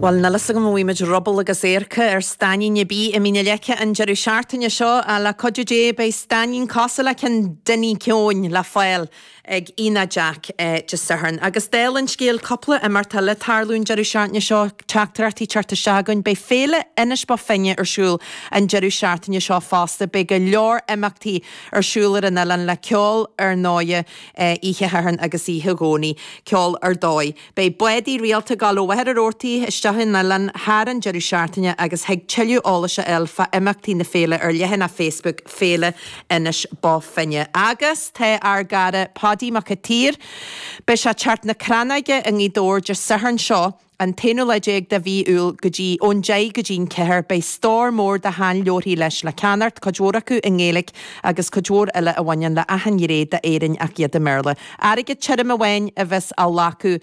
Well, na las go mhuiimiid robbal agus éirce stainin bí a mína leice an Jerry Shartainine seo a le codé bei stainin casa le cin duine ceoin le fáil ag Ina Jack just saharn. Agus délann scéal coppla a mar le tarlún Jerry Shartainine seo teachtartí charta seagann bei féle inis ba finne siúl an Jerry Shartainine seo fásta be go leor imachtaí siúlar an elan le ceol náide ihe hairn agus ihe gcónaí ceol dóid. Bei buí rialta galó wehead ortaí Hin nalan haran Jerry Shartainine agus heag tiilú álaise elfa imachtaí na féle lehan na Facebook féle inis ba finne. Agus te ar gada Paddy McAteer be se chart na cranaige an dór just saharn seo an téanú leéag de bhí úl gotí ón jaig gotín ceir bei stór mór de háin leorí leis le canart codjóra acu in ggéalaigh agus codjór eile a bhainean le ahan réad de éireann ach iad de merle. Aige tirim a bhain a bheits a lacu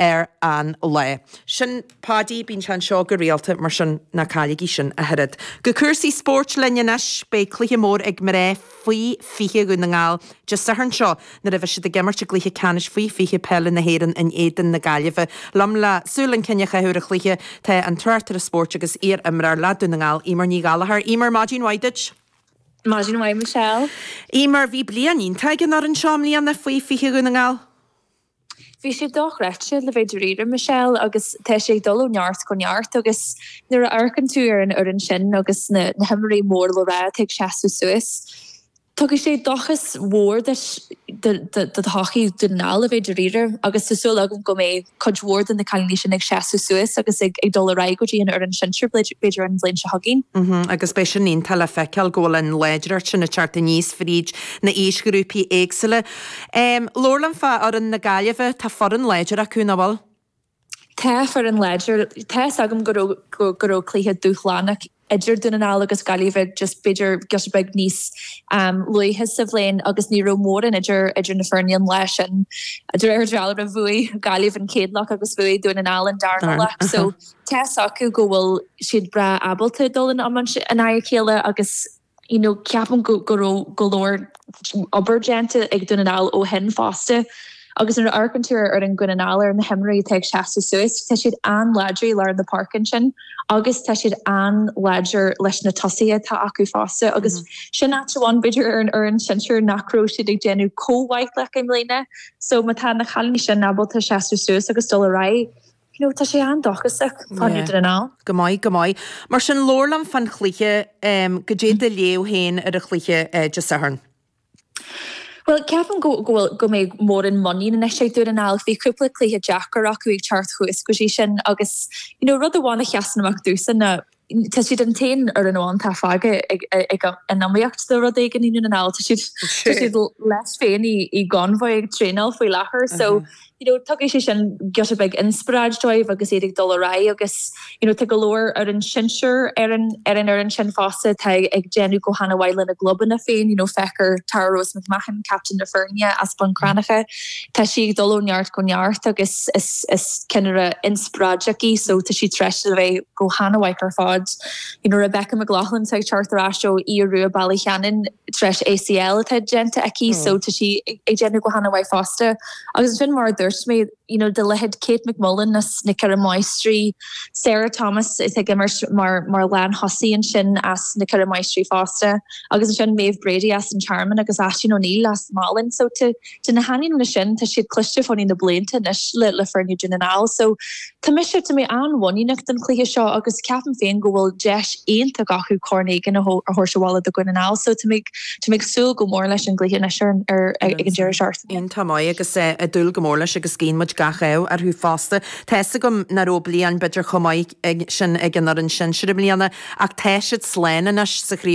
an le. Sin Paddy bín sean seo go réalta mar sin na cálaigí sin a head. Go cuasaí sport linneis bei cluiche mór ag mar ré faoi fiche go na ngáil just saharn seo na a bheith si de gimmarte gluthe canis faoi fiche pelle na héan in éan na gaiileh. Lam le súlan Kenya chaúra chluiche te an tuirtar a sport agus imar ladún na ngáil imar ní galahar. Imar Máidín Waidich? Máidín Waid Michelle. Imar bhí blianín teigin ar an seomlíon na faoi fiche go na ngáil? Bhí sé dochreite le bhéidir riidir Michelle agus te sé dul neart go neart agus nuair a arcan tú ar an sin agus na himmarí mór le rá teag seaú Suas. Tugus sé dochas mór de hochaí dunála bhéidir riidir agus susú agam go mé codhór in na cailní sin ag seaú Suas agus ag dul ra go dtíí ar an sinir beidir an bléin se hagin. Agus bei sin níon tal feiceal ggóil an leidir sin na charta níos fríd na éisgrúpi éagsile. Lorlan fa ar an na gaiileh tá for an leidir acu na bhil? Tá for an leidir, tá agam go clíthe dúchlánach idir duna agus galífeh just beidir gusbeg níos luithe sa bhléin agus ní mór in idir na fernion leis an idir a bhuaí galíh an céadlach agus bhuaí dún an álan darnach. So tá acu go bhfuil siad bra abalta dul an air chéile agus ceapan golóir obergente ag dún an áil ó hen fásta. Agus an arcanúir ar an gwynanáir ar na himraí teag seaú Suas, tá siad an ladrií le na parkin sin, agus tá siad an ladr leis na tosaí tá acu fásta, agus sin áháin beidir ar an sinir nachró siad ag déanú cóhaid le im léine, so má tá na chalí sin nabalta seaú Suas agus dul ra. Tá sé an dochasach fanú den ná. Gomáid. Mar sin lórlam fan chluiche go dé de léo héin ar a chluiche just saharn. Well, ceapan go mé mór an moní na sé dú an áil bhí cúpla clíthe Jackar acu ag teart chuis go sin agus rud bháinna cheasanach dúsan na tá siad an tain ar an bháin tá fága ag an amíocht do rud ag an inú an áil tá siad les féin í gáinmhaid ag tréál faoi lethir so tugéis sé sin go beg inspiraid doibh agus éidir dul ra agus te golóir ar an sinir ar an sin fása ag genú go hanna bhhaile na globan a féin fechar Tarrós McMahon Captain na Fernia as ban cranacha tá si dulneart go neart agus is cinnere inspiraidí so tá si tre bheith go hanna bhaicar fád Rebecca McLaughlin ag chartarráseo í ruúa Ballychanan tres ACL tá gente aici so tá si ag genú go hanna bhaid fásta agus fin mar me de lehead Kate McMullen nas na Maestri, Sarah Thomas is ag immer mar lan hosí sin as na Maestri fásta agus sin Maeve Brady as an Charman agus Ashton O'Neill as Malin so to na hanin na sin tá siad cluiste fanní na blinta le ferniu general so tá mis to me an wonínach den clíthe seo agus ceapan féin go bhfuil deis éanta gachu cornégan a horsewala de gwynaál so to make súl go mór leis an glíthe na sin ar ag an Jerry Shartainine. Ion támai agus a dúil go mór leis agus cín muid gachaw ar hú fásta. Teessa gom na róblian beidir chomáid sin ag an ar an sin sirimlíanana ach teisiid sléine sa